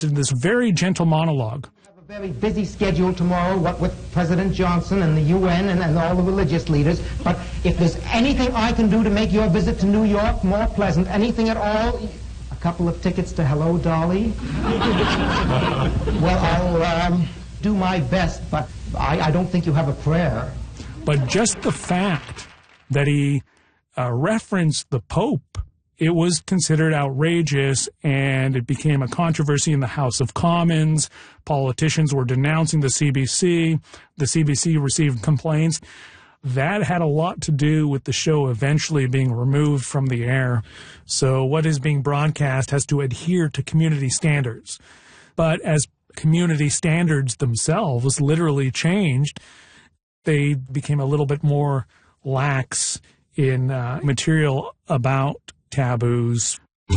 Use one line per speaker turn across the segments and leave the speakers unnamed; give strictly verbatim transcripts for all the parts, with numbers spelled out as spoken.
in this very gentle monologue.
A very busy schedule tomorrow, what with President Johnson and the U N and, and all the religious leaders. But if there's anything I can do to make your visit to New York more pleasant, anything at all, a couple of tickets to Hello, Dolly. Well, I'll um, do my best, but I, I don't think you have a prayer.
But just the fact that he uh, referenced the Pope, it was considered outrageous, and it became a controversy in the House of Commons. Politicians were denouncing the C B C. The C B C received complaints. That had a lot to do with the show eventually being removed from the air. So what is being broadcast has to adhere to community standards. But as community standards themselves literally changed, they became a little bit more lax in uh, material about taboos.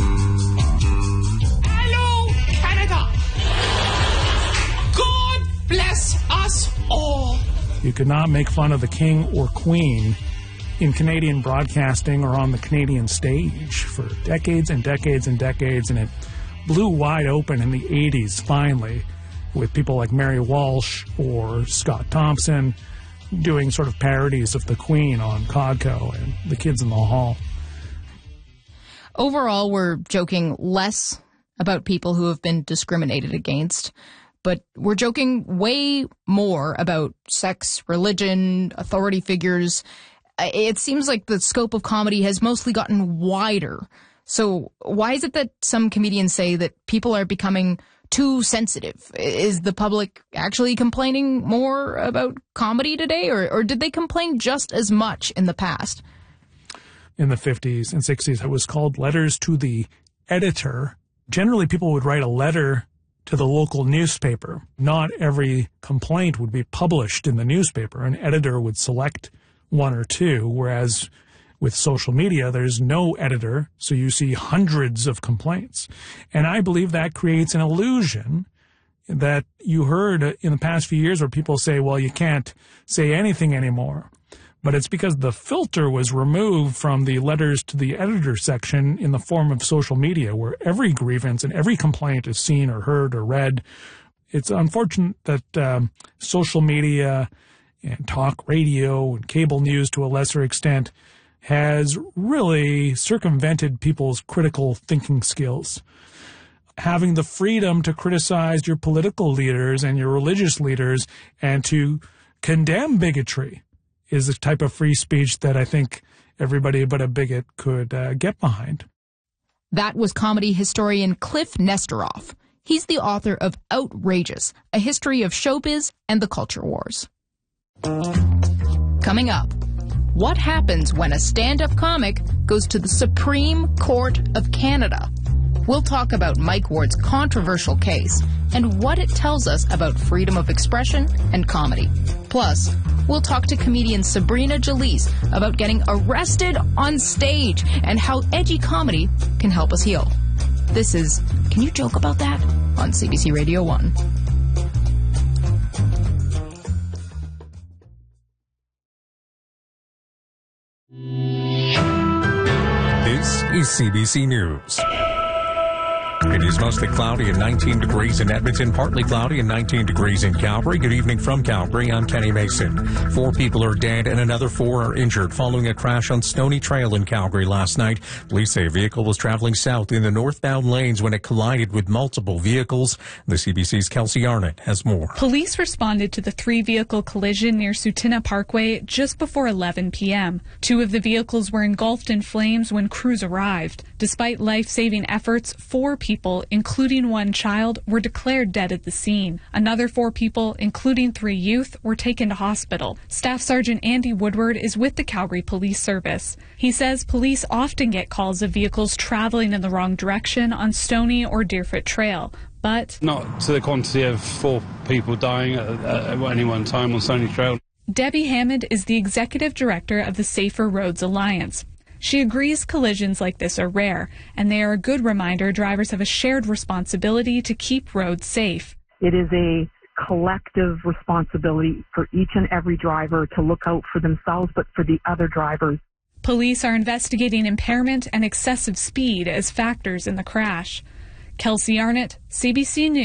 Hello, Canada. God bless us all.
You could not make fun of the king or queen in Canadian broadcasting or on the Canadian stage for decades and decades and decades, and it blew wide open in the eighties, finally, with people like Mary Walsh or Scott Thompson doing sort of parodies of the Queen on Codco and The Kids in the Hall.
Overall, we're joking less about people who have been discriminated against, but we're joking way more about sex, religion, authority figures. It seems like the scope of comedy has mostly gotten wider. So why is it that some comedians say that people are becoming too sensitive? Is the public actually complaining more about comedy today, or, or did they complain just as much in the past?
In the fifties and sixties, it was called letters to the editor. Generally, people would write a letter to the local newspaper. Not every complaint would be published in the newspaper. An editor would select one or two, whereas with social media, there's no editor, so you see hundreds of complaints. And I believe that creates an illusion that you heard in the past few years where people say, well, you can't say anything anymore. But it's because the filter was removed from the letters to the editor section in the form of social media, where every grievance and every complaint is seen or heard or read. It's unfortunate that um, social media and talk radio and cable news to a lesser extent has really circumvented people's critical thinking skills. Having the freedom to criticize your political leaders and your religious leaders and to condemn bigotry is the type of free speech that I think everybody but a bigot could uh, get behind.
That was comedy historian Cliff Nesteroff. He's the author of Outrageous, A History of Showbiz and the Culture Wars. Coming up, what happens when a stand-up comic goes to the Supreme Court of Canada? We'll talk about Mike Ward's controversial case and what it tells us about freedom of expression and comedy. Plus, we'll talk to comedian Sabrina Jalise about getting arrested on stage and how edgy comedy can help us heal. This is Can You Joke About That? On C B C Radio one.
This is C B C News. It is mostly cloudy and nineteen degrees in Edmonton, partly cloudy and nineteen degrees in Calgary. Good evening from Calgary. I'm Kenny Mason. Four people are dead and another four are injured following a crash on Stony Trail in Calgary last night. Police say a vehicle was traveling south in the northbound lanes when it collided with multiple vehicles. The C B C's Kelsey Arnott has more.
Police responded to the three-vehicle collision near Sutina Parkway just before eleven p.m. Two of the vehicles were engulfed in flames when crews arrived. Despite life-saving efforts, four people, including one child, were declared dead at the scene. Another four people, including three youth, were taken to hospital. Staff Sergeant Andy Woodward is with the Calgary Police Service. He says police often get calls of vehicles traveling in the wrong direction on Stony or Deerfoot Trail, but
not to the quantity of four people dying at, at any one time on Stony Trail.
Debbie Hammond is the executive director of the Safer Roads Alliance. She agrees collisions like this are rare, and they are a good reminder drivers have a shared responsibility to keep roads safe.
It is a collective responsibility for each and every driver to look out for themselves, but for the other drivers.
Police are investigating impairment and excessive speed as factors in the crash. Kelsey Arnott, C B C News.